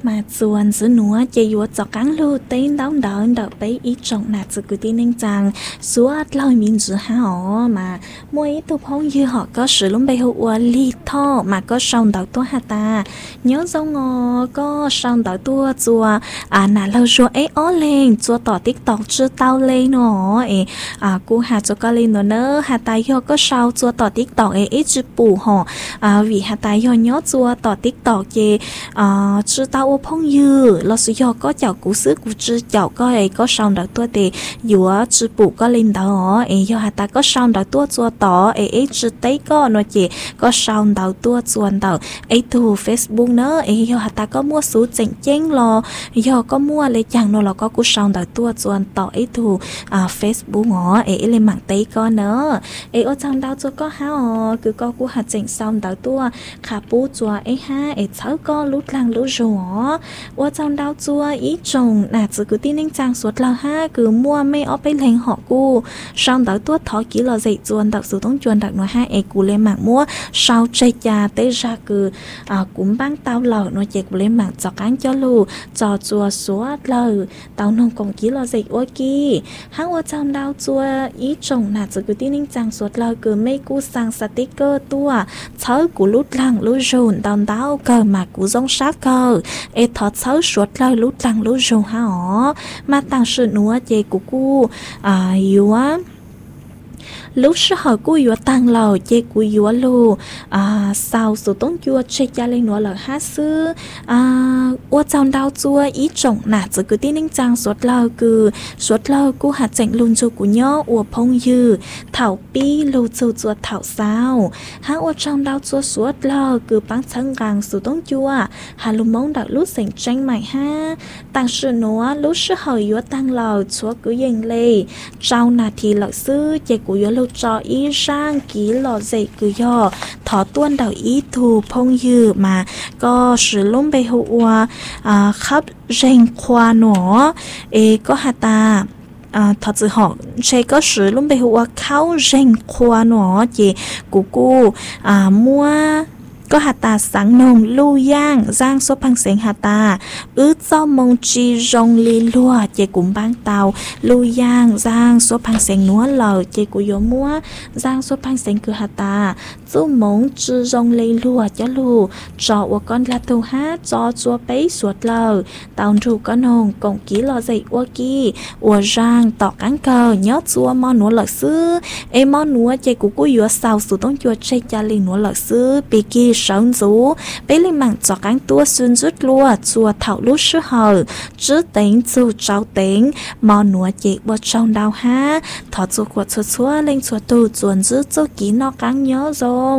mà chuồn giữa núa chạy vô cho cắn lưu tên đóng đỡ bấy ý trọng nạt sự cứ tin anh chàng suốt lời mình giữa họ mà mỗi tụ phong như họ có sự lúng bay hụa li thọ mà có sòng đỡ tua hà ta nhớ dâu ngò có sòng đỡ tua chùa nà lâu chùa ấy ó lên chùa tỏ TikTok chưa tao lên nó cô hà cho có lên nữa hà ta yo có sau chùa tỏ TikTok ấy ít chữ bù họ vì hà ta yo nhớ chùa tỏ TikTok về chưa tao phong như lo sự yo có chào cú sứ cú chưa chào có ấy có sòng đỡ tua thì dù chữ bù có lên đó ấy yo hà ta có sòng đỡ tua chùa tỏ ấy chữ tây có nó chỉ có sòng đỡ tua chuồn đỡ ấy từ Facebook nữa ấy yo hà ta có mua số chỉnh chén lo yo có mua lấy chẳng nó là có cú sòng đỡ tua chuồn tỏ ấy từ Facebook ngõ ấy lên mạng tây có nữa ấy ở trong đó cho có hao cứ có cú hạt chỉnh xong đỡ tua khá bù chùa ấy ha ấy cháu có lút lăng lút rùa ở trong đó chùa ý trồng nè chỉ cứ tin anh chàng suốt là ha cứ mua mấy ở bên làng họ cu xong đỡ tua thọ kỹ là dậy chuồn đỡ số tông chuồn đỡ nó ha ấy cú lên mạng mua sau chơi trà tới ra cứ cũng bán tao lợn nó chạy cú lên mạng cho cán cho lù cho chùa suốt lờ tao nông còn kỹ là dậy ở kia hắn ở trong đó chùa ý trồng nè chỉ cứ tin anh chàng suốt lờ cứ mấy cú sang sticker tua cháu cú lút lăng lút rùn đòn đau cờ mà cú giống sát cờ ấy thọ cháu suốt lờ lút lăng lút rùn ha ó mà tăng sự núa chạy của cu yếu á lúc sau họ cú yếu tăng lầu chơi cú yếu lù sau số tông chua chơi cha lên nó là hát sư ô trong đau chua ý trọng nạt giờ cứ tin anh chàng suốt lâu cú hạt chảnh luôn cho cú nhó ô phong dư thảo pi lù chua thảo sao hát ô trong đau chua suốt lâu cứ bán sáng gàng số tông chua hà lù mong đạo lúc sành tranh mày ha tăng sự nó lúc sau họ yếu tăng lầu chúa cứ dành lê trao nạt thì lợi sư chơi cú yếu lù cho ý sang ký lò dậy cứ do thọ tuôn đầu ý thù phong dư mà có sự lông bê hụa khắp rèn khoa nó có hạt ta thật sự họ sẽ có sự lông bê hụa kháo rèn khoa nó chỉ của cô mua có hạt ta sáng nồng lưu giang số bằng sen hạt ta ứ do mong chi rong li lua chế cũng bán tàu lưu giang số bằng sen núa lờ chế của gió múa giang số bằng sen cứ hạt ta số mong chi rong li lua cho lu trọ của con là tu hát cho chua bấy suốt lờ tàu ru con hồng cộng ký lò dậy qua kỳ ua giang tọ cán cờ nhớ chua mò núa lợ sư em mò núa chế của cô gió sao số tông chua chế cha li núa lợ sư bị kỳ sống rú bấy lên mạng cho cán tua xuyên rút lua chua thảo lúc sư hờ chứ tính chu cháu tính mò núa chị bó trong đau ha thọ chua của chua lên chua tu chuồn rút cho ký nó cán nhớ rồi